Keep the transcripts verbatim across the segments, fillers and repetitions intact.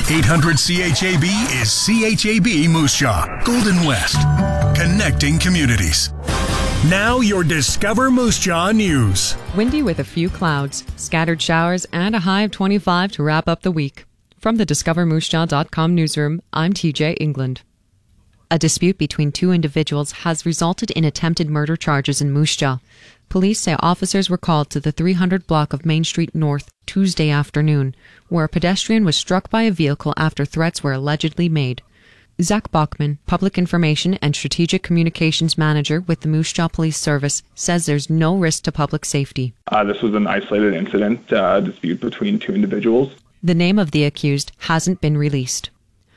eight hundred C H A B is C H A B Moose Jaw, Golden West, connecting communities. Now your Discover Moose Jaw news. Windy with a few clouds, scattered showers, and a high of twenty-five to wrap up the week. From the discover moose jaw dot com newsroom, I'm T J England. A dispute between two individuals has resulted in attempted murder charges in Moose Jaw. Police say officers were called to the three hundred block of Main Street North Tuesday afternoon, where a pedestrian was struck by a vehicle after threats were allegedly made. Zach Bachman, Public Information and Strategic Communications Manager with the Moose Jaw Police Service, says there's no risk to public safety. Uh, this was an isolated incident, uh, dispute between two individuals. The name of the accused hasn't been released.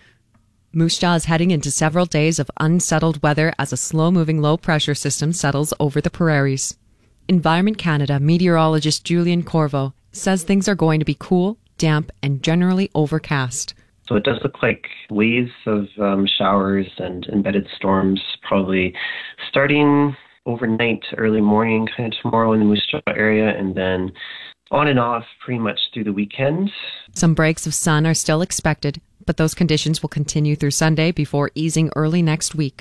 Moose Jaw is heading into several days of unsettled weather as a slow-moving low-pressure system settles over the prairies. Environment Canada meteorologist Julian Corvo says things are going to be cool, damp, and generally overcast. So it does look like waves of um, showers and embedded storms probably starting overnight, early morning, kind of tomorrow in the Moose Jaw area, and then on and off pretty much through the weekend. Some breaks of sun are still expected, but those conditions will continue through Sunday before easing early next week.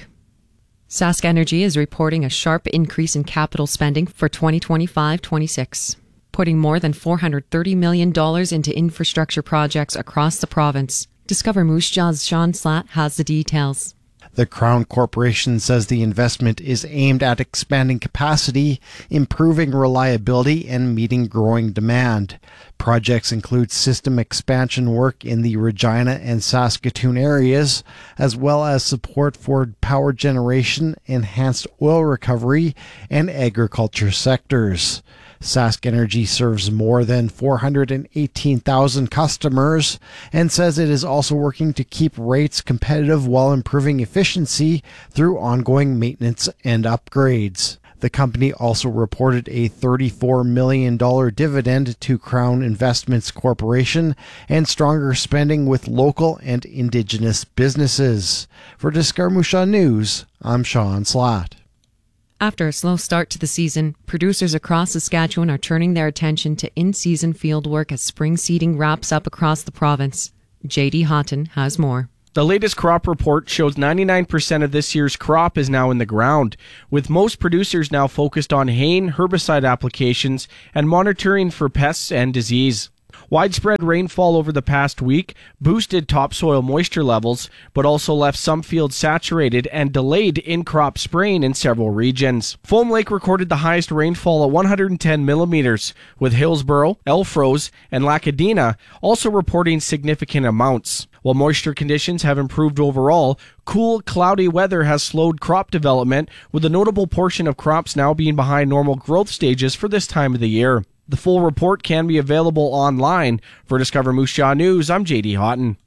Sask Energy is reporting a sharp increase in capital spending for twenty twenty-five twenty-six, putting more than four hundred thirty million dollars into infrastructure projects across the province. Discover Moose Jaw's Sean Slatt has the details. The Crown Corporation says the investment is aimed at expanding capacity, improving reliability, and meeting growing demand. Projects include system expansion work in the Regina and Saskatoon areas, as well as support for power generation, enhanced oil recovery, and agriculture sectors. Sask Energy serves more than four hundred eighteen thousand customers and says it is also working to keep rates competitive while improving efficiency through ongoing maintenance and upgrades. The company also reported a thirty-four million dollars dividend to Crown Investments Corporation and stronger spending with local and Indigenous businesses. For Discover Moose Jaw News, I'm Sean Slatt. After a slow start to the season, producers across Saskatchewan are turning their attention to in-season field work as spring seeding wraps up across the province. J D Houghton has more. The latest crop report shows ninety-nine percent of this year's crop is now in the ground, with most producers now focused on haying, herbicide applications, and monitoring for pests and disease. Widespread rainfall over the past week boosted topsoil moisture levels, but also left some fields saturated and delayed in-crop spraying in several regions. Foam Lake recorded the highest rainfall at one hundred ten millimeters, with Hillsborough, Elfrose, and Lacadena also reporting significant amounts. While moisture conditions have improved overall, cool, cloudy weather has slowed crop development, with a notable portion of crops now being behind normal growth stages for this time of the year. The full report can be available online. For Discover Moose Jaw News, I'm J D Houghton.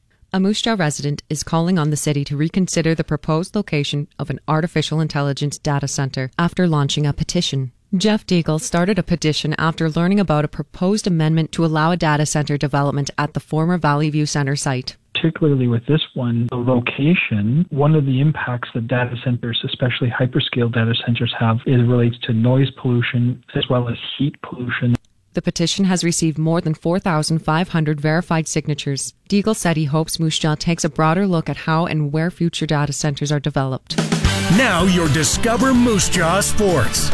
A Moose Jaw resident is calling on the city to reconsider the proposed location of an artificial intelligence data center after launching a petition. Jeff Deagle started a petition after learning about a proposed amendment to allow a data center development at the former Valley View Center site. Particularly with this one, the location, one of the impacts that data centers, especially hyperscale data centers, have is relates to noise pollution as well as heat pollution. The petition has received more than four thousand five hundred verified signatures. Deagle said he hopes Moose Jaw takes a broader look at how and where future data centers are developed. Now your Discover Moose Jaw Sports.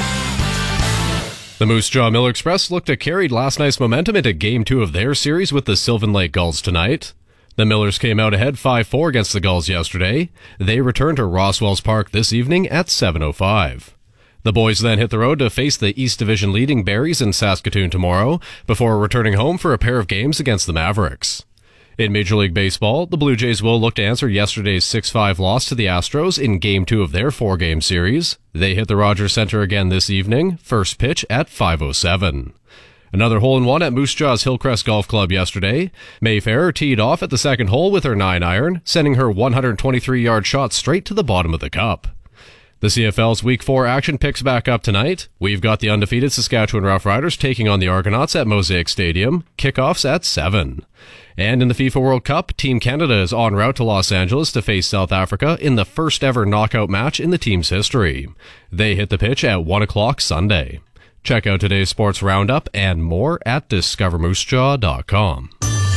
The Moose Jaw Miller Express looked to carry last night's momentum into Game two of their series with the Sylvan Lake Gulls tonight. The Millers came out ahead five four against the Gulls yesterday. They return to Roswells Park this evening at seven oh five. The boys then hit the road to face the East Division leading Berries in Saskatoon tomorrow, before returning home for a pair of games against the Mavericks. In Major League Baseball, the Blue Jays will look to answer yesterday's six five loss to the Astros in Game two of their four-game series. They hit the Rogers Center again this evening, first pitch at five oh seven. Another hole-in-one at Moose Jaw's Hillcrest Golf Club yesterday. Mayfair teed off at the second hole with her nine-iron, sending her one hundred twenty-three yard shot straight to the bottom of the cup. The C F L's Week four action picks back up tonight. We've got the undefeated Saskatchewan Roughriders taking on the Argonauts at Mosaic Stadium. Kickoffs at seven. And in the FIFA World Cup, Team Canada is en route to Los Angeles to face South Africa in the first ever knockout match in the team's history. They hit the pitch at one o'clock Sunday. Check out today's sports roundup and more at discover moose jaw dot com.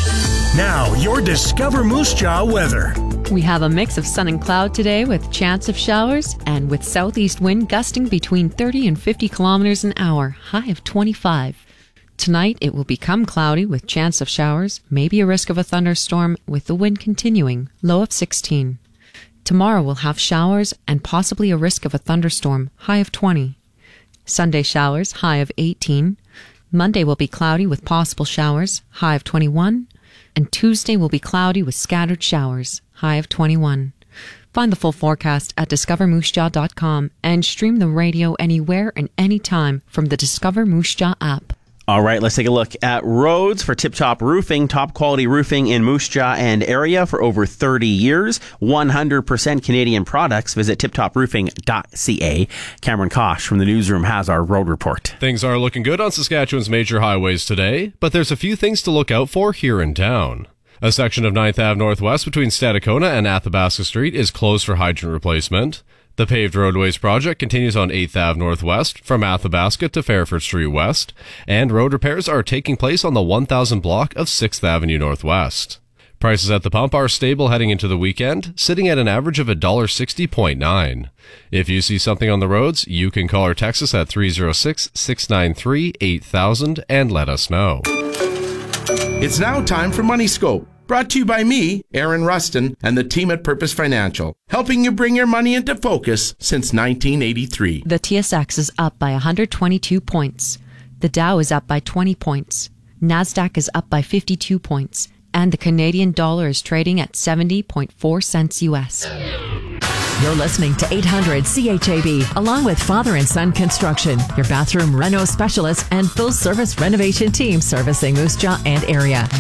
Now, your Discover Moose Jaw weather. We have a mix of sun and cloud today with chance of showers and with southeast wind gusting between thirty and fifty kilometers an hour, high of twenty-five. Tonight, it will become cloudy with chance of showers, maybe a risk of a thunderstorm with the wind continuing, low of sixteen. Tomorrow we'll have showers and possibly a risk of a thunderstorm, high of twenty. Sunday showers, high of eighteen. Monday will be cloudy with possible showers, high of twenty-one. And Tuesday will be cloudy with scattered showers, high of twenty-one. Find the full forecast at discover moose jaw dot com and stream the radio anywhere and anytime from the Discover Moose Jaw app. All right, let's take a look at roads for Tip Top Roofing. Top quality roofing in Moose Jaw and area for over thirty years. one hundred percent Canadian products. Visit tip top roofing dot c a. Cameron Kosh from the newsroom has our road report. Things are looking good on Saskatchewan's major highways today, but there's a few things to look out for here in town. A section of ninth Avenue Northwest between Stadacona and Athabasca Street is closed for hydrant replacement. The paved roadways project continues on eighth Avenue Northwest from Athabasca to Fairford Street West, and road repairs are taking place on the one thousand block of sixth Avenue Northwest. Prices at the pump are stable heading into the weekend, sitting at an average of one dollar sixty point nine. If you see something on the roads, you can call or text us at three oh six, six nine three, eight thousand and let us know. It's now time for Money Scope. Brought to you by me, Aaron Rustin, and the team at Purpose Financial, helping you bring your money into focus since nineteen eighty-three. The T S X is up by one hundred twenty-two points. The Dow is up by twenty points. NASDAQ is up by fifty-two points. And the Canadian dollar is trading at seventy point four cents U S. You're listening to eight hundred C H A B, along with Father and Son Construction, your bathroom reno specialist and full-service renovation team servicing Moose Jaw and area.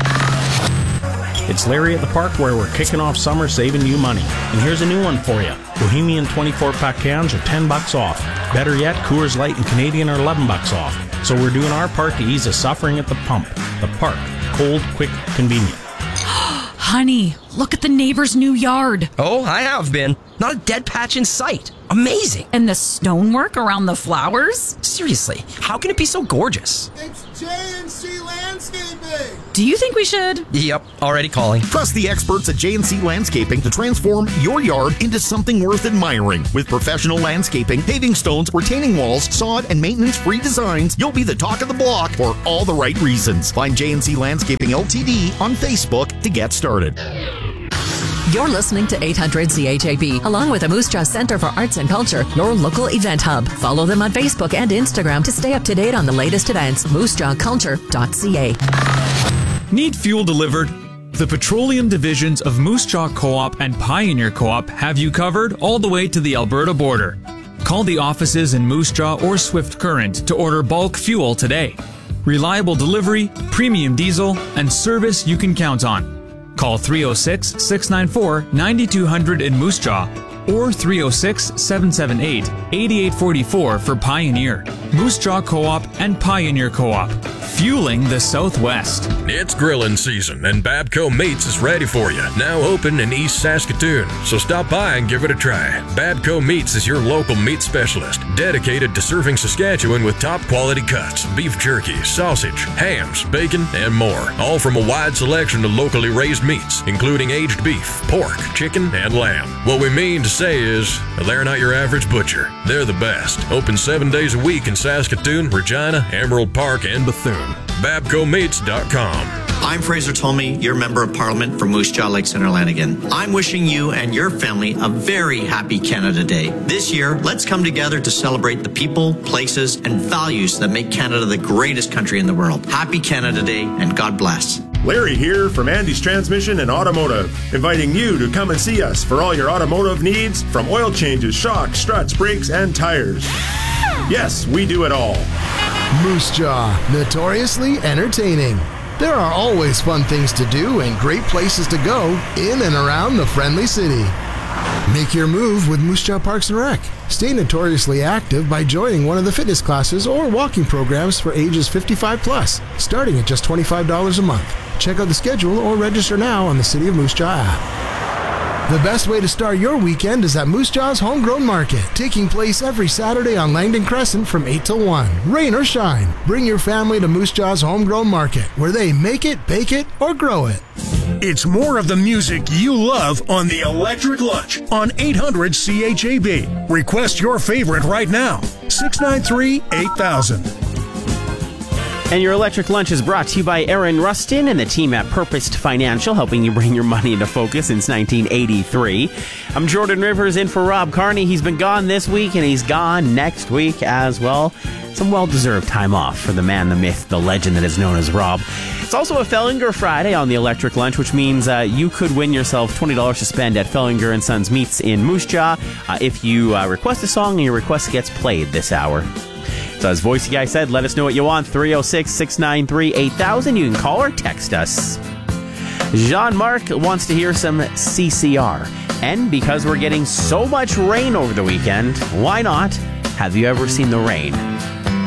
It's Larry at the Park where we're kicking off summer saving you money. And here's a new one for you. Bohemian twenty-four pack cans are ten bucks off. Better yet, Coors Light and Canadian are eleven bucks off. So we're doing our part to ease the suffering at the pump. The Park. Cold, quick, convenient. Honey, look at the neighbor's new yard. Oh, I have been. Not a dead patch in sight. Amazing. And the stonework around the flowers? Seriously, how can it be so gorgeous? It's J and C Landscaping. Do you think we should? Yep, already calling. Trust the experts at J and C Landscaping to transform your yard into something worth admiring. With professional landscaping, paving stones, retaining walls, sod, and maintenance-free designs, you'll be the talk of the block for all the right reasons. Find J and C Landscaping L T D on Facebook to get started. You're listening to eight hundred C H A B, along with the Moose Jaw Center for Arts and Culture, your local event hub. Follow them on Facebook and Instagram to stay up to date on the latest events. moose jaw culture dot c a. Need fuel delivered? The petroleum divisions of Moose Jaw Co-op and Pioneer Co-op have you covered all the way to the Alberta border. Call the offices in Moose Jaw or Swift Current to order bulk fuel today. Reliable delivery, premium diesel, and service you can count on. Call three oh six, six nine four, nine two hundred in Moose Jaw or three oh six, seven seven eight, eight eight four four for Pioneer. Moose Jaw Co-op and Pioneer Co-op, fueling the Southwest. It's grilling season and Babco Meats is ready for you. Now open in East Saskatoon, so stop by and give it a try. Babco Meats is your local meat specialist, dedicated to serving Saskatchewan with top quality cuts, beef jerky, sausage, hams, bacon, and more. All from a wide selection of locally raised meats, including aged beef, pork, chicken, and lamb. What we mean to say is, they're not your average butcher. They're the best. Open seven days a week in Saskatoon, Regina, Emerald Park, and Bethune. Babco Meats dot com. I'm Fraser Tulmy, your Member of Parliament from Moose Jaw, Lake Center, Lanigan. I'm wishing you and your family a very happy Canada Day. This year, let's come together to celebrate the people, places, and values that make Canada the greatest country in the world. Happy Canada Day, and God bless. Larry here from Andy's Transmission and Automotive, inviting you to come and see us for all your automotive needs, from oil changes, shocks, struts, brakes, and tires. Yes, we do it all. Moose Jaw, notoriously entertaining. There are always fun things to do and great places to go in and around the friendly city. Make your move with Moose Jaw Parks and Rec. Stay notoriously active by joining one of the fitness classes or walking programs for ages fifty-five plus, starting at just twenty-five dollars a month. Check out the schedule or register now on the City of Moose Jaw app. The best way to start your weekend is at Moose Jaw's Homegrown Market, taking place every Saturday on Langdon Crescent from eight till one. Rain or shine, bring your family to Moose Jaw's Homegrown Market, where they make it, bake it, or grow it. It's more of the music you love on the Electric Lunch on eight hundred C H A B. Request your favorite right now. six nine three, eight thousand. And your Electric Lunch is brought to you by Aaron Rustin and the team at Purposed Financial, helping you bring your money into focus since nineteen eighty-three. I'm Jordan Rivers in for Rob Carney. He's been gone this week, and he's gone next week as well. Some well-deserved time off for the man, the myth, the legend that is known as Rob. It's also a Fellinger Friday on the Electric Lunch, which means uh, you could win yourself twenty dollars to spend at Fellinger and Sons Meats in Moose Jaw uh, if you uh, request a song and your request gets played this hour. So as Voicey Guy said, let us know what you want. three oh six, six nine three, eight thousand. You can call or text us. Jean-Marc wants to hear some C C R. And because we're getting so much rain over the weekend, why not? Have you ever seen the rain?